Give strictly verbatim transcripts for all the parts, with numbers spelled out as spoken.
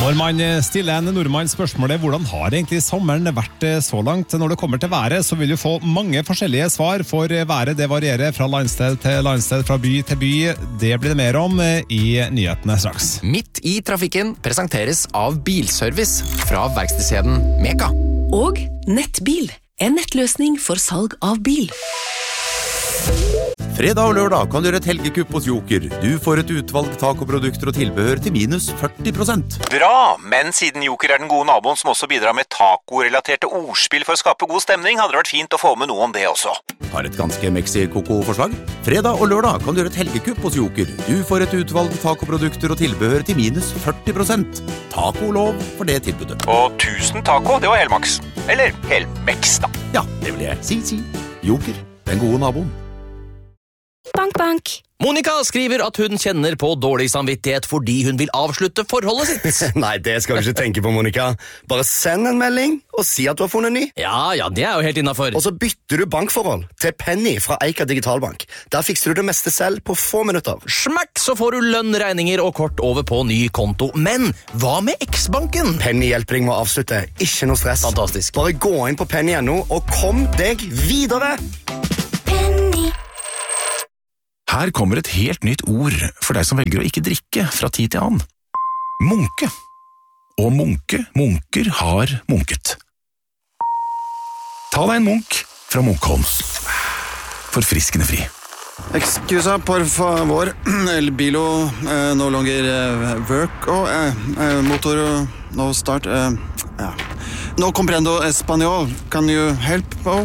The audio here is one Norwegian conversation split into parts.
Når man stiller en nordmann spørsmålet hvordan har egentlig sommeren vært så langt når det kommer til været, så vil du få mange forskjellige svar, for været det varierer fra landsted til landsted, fra by til by. Det blir det mer om i nyhetene straks. Midt i trafikken presenteres av Bilservice fra verkstedskjeden Meka. Og Nettbil, en nettløsning for salg av bil. Fredag og lørdag kan du gjøre et helgekupp hos Joker. Du får et utvalg tacoprodukter og tilbehør til minus førti prosent. Bra, men siden Joker er den gode naboen som også bidrar med taco-relaterte ordspill for å skape god stemning, hadde det vært fint å få med noe om det også. Har et ganske Mexi-Coco-forslag? Fredag og lørdag kan du gjøre et helgekupp hos Joker. Du får et utvalg tacoprodukter og tilbehør til minus førti prosent. Taco-lov for det tilbudet. Og tusen taco, det var helmaks. Eller helmex da. Ja, det vil jeg si, si. Joker, den gode naboen. Bank, bank. Monica skriver at hun kjenner på dårlig samvittighet fordi hun vil avslutte forholdet sitt. Nei, det skal du ikke tenke på, Monica. Bare send en melding og si at du har funnet ny. Ja, ja, det er jo helt innenfor. Og så bytter du bankforhold til Penny fra Eika Digitalbank. Der fikser du det meste selv på få minutter. Smack, så får du lønn, regninger og kort over på ny konto. Men hva med X-banken? Penny hjelper deg med å avslutte. Ikke noe stress. Fantastisk. Bare gå inn på penny punktum no og kom deg videre. Her kommer et helt nytt ord for deg som velger å ikke drikke fra tid til annen. Munke. Og munke, munker har munket. Ta deg en munk fra Munkholms. Forfriskende fri. Excusa, por favor. El bilo eh, no longer eh, work. Og eh, eh, motor no start. Eh, ja. No comprendo español. Can you help? Oh?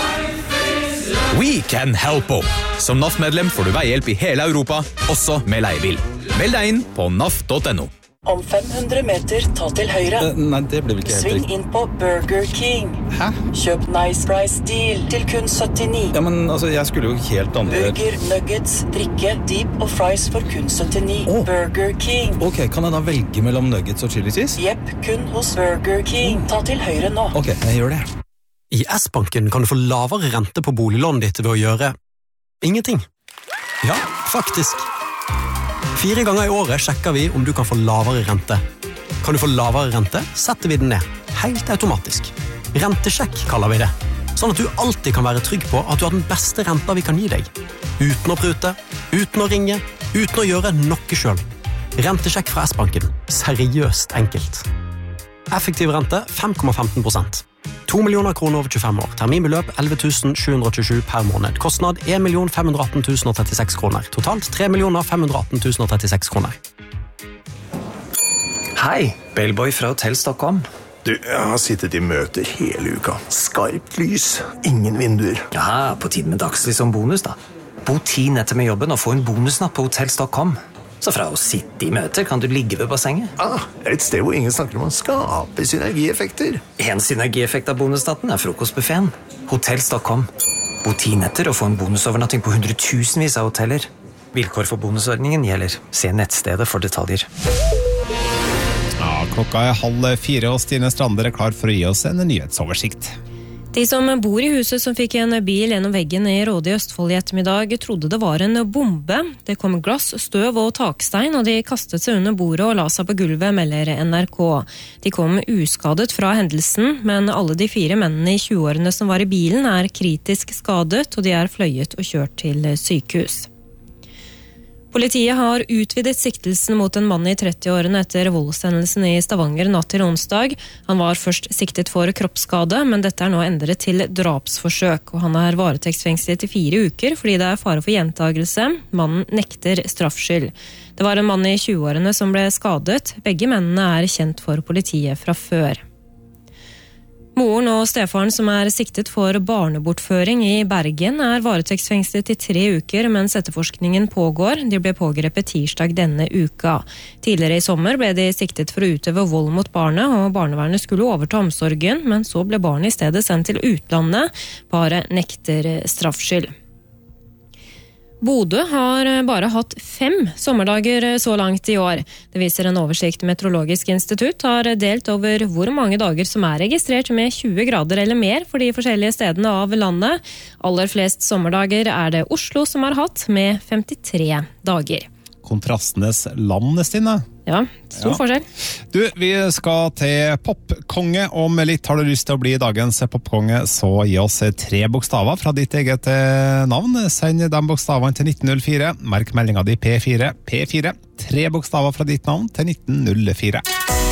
We can help you. Som N A F-medlem får du veihjelp i hele Europa, også med leiebil. Meld deg inn på N A F punktum no. Om fem hundre meter, ta til høyre. Uh, nei, det blir vel ikke helt Sving riktig. inn på Burger King. Hæ? Kjøp Nice Price Deal til kun syttini. Ja, men altså, jeg skulle jo helt andre... Burger, nuggets, drikke, deep og fries for kun syttini. Oh. Burger King. Ok, kan jeg da velge mellom nuggets og chili cheese? Jepp, kun hos Burger King. Ta til høyre nå. Ok, jeg gjør det. I S-banken kan du få lavere rente på boliglånet ditt ved å gjøre ingenting. Ja, faktisk. Fire ganger i året sjekker vi om du kan få lavere rente. Kan du få lavere rente, setter vi den ned. Helt automatisk. Rentesjekk kaller vi det. Sånn at du alltid kan være trygg på at du har den beste renta vi kan gi deg. Uten å prute, uten å ringe, uten å gjøre noe selv. Rentesjekk fra S-banken. Seriøst enkelt. Effektiv rente fem komma femten prosent. to millioner kroner over tjuefem år. Terminbeløp elleve tusen sju hundre tjuesju per måned. Kostnad en million fem hundre atten tusen trettiseks kroner. Totalt tre millioner fem hundre atten tusen trettiseks kroner. Hei, Bellboy fra Hotell Stockholm. Du, jeg har sittet i møter hele uka. Skarpt lys, ingen vinduer. Ja, på tiden med dagslys som bonus da. Bo ti netter med jobben og få en bonusnatt på Hotell Stockholm. Så fra å sitte i møter kan du ligge ved bassenget. Ah, det er et sted hvor ingen snakker om å skape synergieffekter. En synergieffekt av bonusnatten er frokostbuffeten. Hotell Stockholm. Bo ti netter og få en bonusovernatting på hundretusenvis av hoteller. Vilkår for bonusordningen gjelder. Se nettstedet for detaljer. Ja, klokka er halv fire, og Stine Strander er klar for å gi oss en nyhetsoversikt. De som bor i huset som fikk en bil gjennom veggen i Råde i Østfold i ettermiddag trodde det var en bombe. Det kom glass, støv og takstein, og de kastet seg under bordet og la seg på gulvet, melder N R K. De kom uskadet fra hendelsen, men alle de fire mennene i tjueårene som var i bilen er kritisk skadet, og de er fløyet og kjørt til sykehus. Politiet har utvidet siktelsen mot en mann i trettiårene etter voldshendelsen i Stavanger natt til onsdag. Han var først siktet for kroppsskade, men dette er nå endret til drapsforsøk, og han er varetektsfengslet i fire uker fordi det er fare for gjentagelse. Mannen nekter straffskyld. Det var en mann i tjueårene som ble skadet. Begge mennene er kjent for politiet fra før. Moren og stefaren som er siktet for barnebortføring i Bergen er varetektsfengslet i tre uker mens etterforskningen pågår. De ble pågrepet tirsdag denne uka. Tidligere i sommer ble de siktet for å utøve vold mot barnet, og barnevernet skulle overta omsorgen, men så ble barnet i stedet sendt til utlandet. Paret nekter straffskyld. Bodø har bare hatt fem sommerdager så langt i år. Det viser en oversikt Meteorologisk institutt har delt over hvor mange dager som er registrert med tjue grader eller mer for de forskjellige stedene av landet. Aller flest sommerdager er det Oslo som har hatt, med femtitre dager. kontrastenes land, Stine. Ja, stor Ja. forskjell. Du, vi skal til popkonge. Om litt har du lyst til å bli dagens popkonge, så gi oss tre bokstaver fra ditt eget navn. Send de bokstavene til nitten null fire. Merk meldinga di P fire. P fire. Tre bokstaver fra ditt navn til nitten null fire.